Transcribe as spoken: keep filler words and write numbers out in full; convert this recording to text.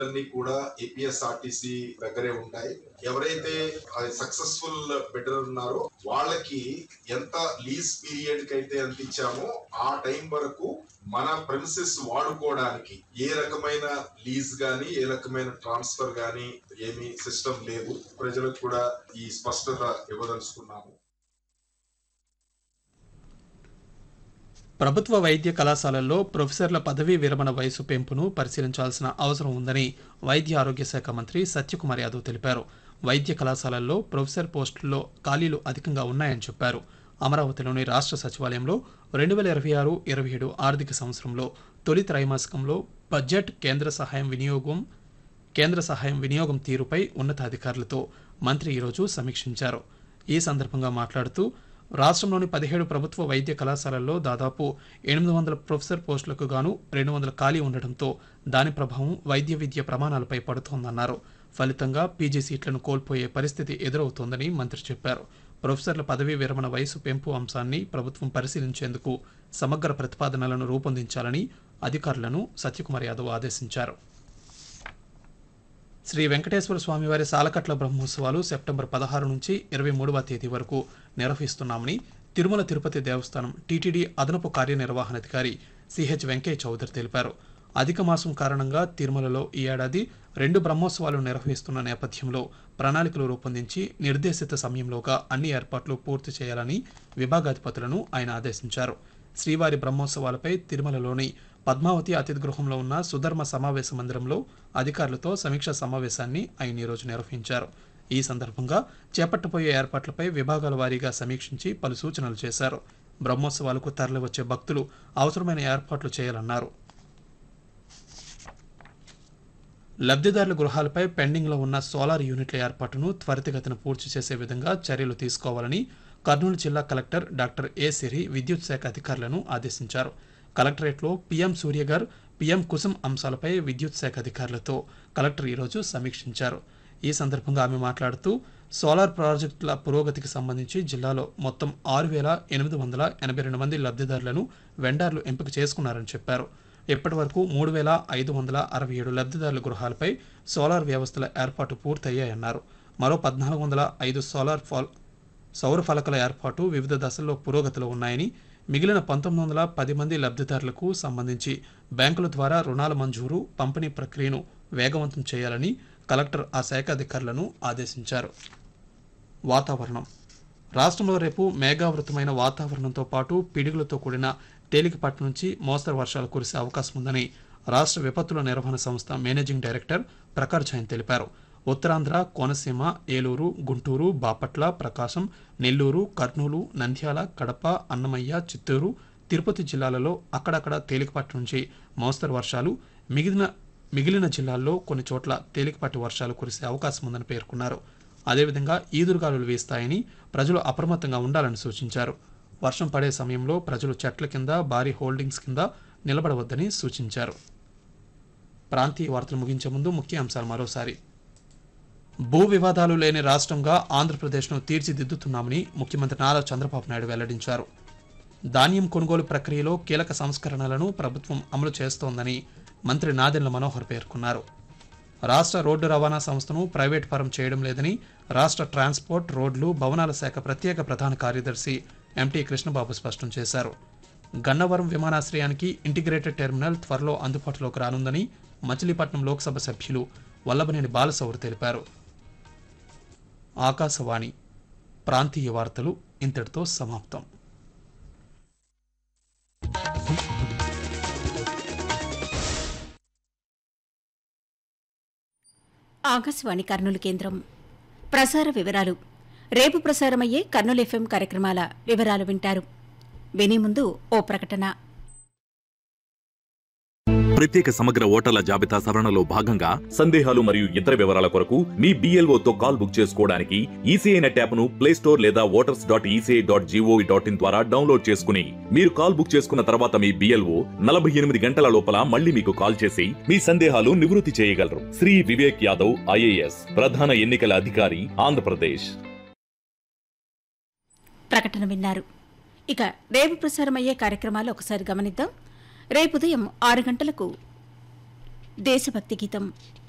అన్ని కూడా ఏపీఎస్ఆర్టీసీ దగ్గరే ఉంటాయి. ఎవరైతే సక్సెస్ఫుల్ బిడ్డర్ ఉన్నారో వాళ్ళకి ఎంత లీజ్ పీరియడ్ కి అయితే ఎంత ఇచ్చామో ఆ టైం వరకు మన ప్రెమిసెస్ వాడుకోవడానికి ఏ రకమైన లీజ్ గానీ ఏ రకమైన ట్రాన్స్ఫర్ గానీ ఏమీ సిస్టమ్ లేదు. ప్రజలకు కూడా ఈ స్పష్టత ఇవ్వదలుచుకున్నాము. ప్రభుత్వ వైద్య కళాశాలల్లో ప్రొఫెసర్ల పదవీ విరమణ వయసు పెంపును పరిశీలించాల్సిన అవసరం ఉందని వైద్య ఆరోగ్య శాఖ మంత్రి సత్యకుమార్ యాదవ్ తెలిపారు. వైద్య కళాశాలల్లో ప్రొఫెసర్ పోస్టుల్లో ఖాళీలు అధికంగా ఉన్నాయని చెప్పారు. అమరావతిలోని రాష్ట్ర సచివాలయంలో రెండు వేల ఇరవై ఆరు ఇరవై ఏడు ఆర్థిక సంవత్సరంలో తొలి త్రైమాసికంలో బడ్జెట్ కేంద్ర సహాయం వినియోగం కేంద్ర సహాయం వినియోగం తీరుపై ఉన్నతాధికారులతో మంత్రి ఈరోజు సమీక్షించారు. ఈ సందర్భంగా మాట్లాడుతూ రాష్ట్రంలోని పదిహేడు ప్రభుత్వ వైద్య కళాశాలల్లో దాదాపు ఎనిమిది వందల ప్రొఫెసర్ పోస్టులకు గాను రెండు వందల ఖాళీ ఉండటంతో దాని ప్రభావం వైద్య విద్య ప్రమాణాలపై పడుతోందన్నారు. ఫలితంగా పీజీ సీట్లను కోల్పోయే పరిస్థితి ఎదురవుతోందని మంత్రి చెప్పారు. ప్రొఫెసర్ల పదవీ విరమణ వయసు పెంపు అంశాన్ని ప్రభుత్వం పరిశీలించేందుకు సమగ్ర ప్రతిపాదనలను రూపొందించాలని అధికారులను సత్యకుమార్ యాదవ్ ఆదేశించారు. శ్రీ వెంకటేశ్వర స్వామివారి సాలకట్ల బ్రహ్మోత్సవాలు సెప్టెంబర్ పదహారు నుంచి ఇరవై మూడవ తేదీ వరకు నిర్వహిస్తున్నామని తిరుమల తిరుపతి దేవస్థానం టీటీడీ అదనపు కార్యనిర్వహణాధికారి సిహెచ్ వెంకయ్య చౌదరి తెలిపారు. అధిక మాసం కారణంగా తిరుమలలో ఈ ఏడాది రెండు బ్రహ్మోత్సవాలు నిర్వహిస్తున్న నేపథ్యంలో ప్రణాళికలు రూపొందించి నిర్దేశిత సమయంలోగా అన్ని ఏర్పాట్లు పూర్తి చేయాలని విభాగాధిపతులను ఆయన ఆదేశించారు. శ్రీవారి బ్రహ్మోత్సవాలపై తిరుమలలోని పద్మావతి అతిథి గృహంలో ఉన్న సుధర్మ సమావేశ మందిరంలో అధికారులతో సమీక్షా సమావేశాన్ని ఆయన ఈరోజు నిర్వహించారు. ఈ సందర్భంగా చేపట్టబోయే ఏర్పాట్లపై విభాగాల వారీగా సమీక్షించి పలు సూచనలు చేశారు. బ్రహ్మోత్సవాలకు తరలివచ్చే భక్తులు అవసరమైన ఏర్పాట్లు చేయాలన్నారు. లబ్ధిదారుల గృహాలపై పెండింగ్లో ఉన్న సోలార్ యూనిట్ల ఏర్పాటును త్వరితగతిన పూర్తి చేసే విధంగా చర్యలు తీసుకోవాలని కర్నూలు జిల్లా కలెక్టర్ డాక్టర్ ఏ సిరి విద్యుత్ శాఖ అధికారులను ఆదేశించారు. కలెక్టరేట్లో పీఎం సూర్యగర్, పీఎం కుసుమ్ అంశాలపై విద్యుత్ శాఖ అధికారులతో కలెక్టర్ ఈరోజు సమీక్షించారు. ఈ సందర్భంగా ఆమె మాట్లాడుతూ సోలార్ ప్రాజెక్టుల పురోగతికి సంబంధించి జిల్లాలో మొత్తం ఆరు వేల ఎనిమిది వందల ఎనభై రెండు మంది లబ్ధిదారులను వెండార్లు ఎంపిక చేసుకున్నారని చెప్పారు. ఇప్పటి వరకు మూడు వేల ఐదు వందల అరవై ఏడు లబ్ధిదారుల గృహాలపై సోలార్ వ్యవస్థల ఏర్పాటు పూర్తయ్యాయన్నారు. మరో పద్నాలుగు వందల ఐదు సోలార్ ఫాల్ సౌర ఫలకల ఏర్పాటు వివిధ దశల్లో పురోగతిలో ఉన్నాయని, మిగిలిన పంతొమ్మిది వందల పది మంది లబ్ధిదారులకు సంబంధించి బ్యాంకుల ద్వారా రుణాల మంజూరు, పంపిణీ ప్రక్రియను వేగవంతం చేయాలని కలెక్టర్ ఆ శాఖ అధికారులను ఆదేశించారు. వాతావరణం. రాష్ట్రంలో రేపు మేఘావృతమైన వాతావరణంతో పాటు పిడుగులతో కూడిన తేలికపాటి నుంచి మోస్తరు వర్షాలు కురిసే అవకాశం ఉందని రాష్ట్ర విపత్తుల నిర్వహణ సంస్థ మేనేజింగ్ డైరెక్టర్ ప్రకాష్ జైన్ తెలిపారు. ఉత్తరాంధ్ర, కోనసీమ, ఏలూరు, గుంటూరు, బాపట్ల, ప్రకాశం, నెల్లూరు, కర్నూలు, నంద్యాల, కడప, అన్నమయ్య, చిత్తూరు, తిరుపతి జిల్లాలలో అక్కడక్కడ తేలికపాటి నుంచి మోస్తరు వర్షాలు, మిగిలిన మిగిలిన జిల్లాల్లో కొన్ని చోట్ల తేలికపాటి వర్షాలు కురిసే అవకాశం ఉందని పేర్కొన్నారు. అదేవిధంగా ఈదురుగాలులు వీస్తాయని ప్రజలు అప్రమత్తంగా ఉండాలని సూచించారు. వర్షం పడే సమయంలో ప్రజలు చెట్ల కింద, భారీ హోల్డింగ్స్ కింద నిలబడవద్దని సూచించారు. ప్రాంతీయ వార్తలు ముగించే ముందు ముఖ్య అంశాలు మరోసారి. భూ వివాదాలు లేని రాష్ట్రంగా ఆంధ్రప్రదేశ్ను తీర్చిదిద్దుతున్నామని ముఖ్యమంత్రి నారా చంద్రబాబు నాయుడు వెల్లడించారు. ధాన్యం కొనుగోలు ప్రక్రియలో కీలక సంస్కరణలను ప్రభుత్వం అమలు చేస్తోందని మంత్రి నాదెండ్ల మనోహర్ పేర్కొన్నారు. రాష్ట్ర రోడ్డు రవాణా సంస్థను ప్రైవేట్ పరం చేయడం లేదని రాష్ట్ర ట్రాన్స్పోర్ట్, రోడ్లు, భవనాల శాఖ ప్రత్యేక ప్రధాన కార్యదర్శి ఎంటీ కృష్ణబాబు స్పష్టం చేశారు. గన్నవరం విమానాశ్రయానికి ఇంటిగ్రేటెడ్ టెర్మినల్ త్వరలో అందుబాటులోకి రానుందని మచిలీపట్నం లోక్సభ సభ్యులు వల్లభనేని బాలసౌరి తెలిపారు. ఆకాశవాణి ప్రాంతీయ వార్తలు ఇంతటితో సమాప్తం. ఆకాశవాణి కర్నూలు కేంద్రం. ప్రసార వివరాలు. రేపు ప్రసారమయ్యే కర్నూలు ఎఫ్ఎం కార్యక్రమాల వివరాలు వింటారు. వినే ముందు ఓ ప్రకటన. ప్రత్యేక సమగ్ర ఓటర్ల జాబితా సవరణలో భాగంగా సందేహాలు మరియు ఇతర వివరాల కొరకు మీ బిఎల్ఓతో కాల్ బుక్ చేసుకోవడానికి ఈసీఐ నెట్ యాప్ను ప్లే స్టోర్ లేదా voters dot ECI dot GOV dot in ద్వారా డౌన్లోడ్ చేసుకుని మీరు కాల్ బుక్ చేసుకున్న తర్వాత మీ బిఎల్ఓ నలభై ఎనిమిది గంటల లోపల మళ్ళీ మీకు కాల్ చేసి మీ సందేహాలు నివృత్తి చేయగలరు. శ్రీ వివేక్ యాదవ్, ఐఏఎస్, ప్రధాన ఎన్నికల అధికారి, ఆంధ్రప్రదేశ్. ప్రకటన విన్నారు. ఇక రేపు ప్రసారమయ్యే కార్యక్రమాలు ఒకసారి గమనిద్దాం. రేపు ఉదయం ఆరు గంటలకు దేశభక్తి గీతం,